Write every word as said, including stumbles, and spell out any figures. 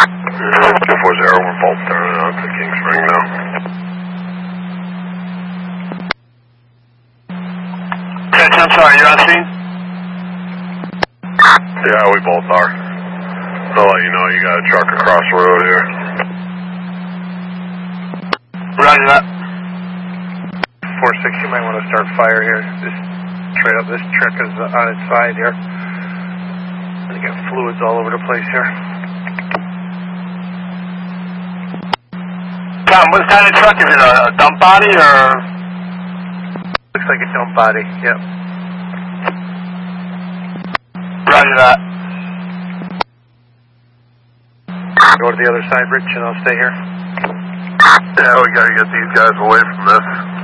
two four zero, we're both turning out to King Spring now. Catch, I'm sorry, you're on scene? Yeah, we both are. I'll let you know you got a truck across the road here. Roger that. four six, you might want to start fire here. This trail, this truck is on its side here. You got fluids all over the place here. Tom, what kind of truck is it? A, a dump body or? Looks like a dump body, yep. Roger that. Go to the other side, Rich, and I'll stay here. Yeah, we gotta get these guys away from this.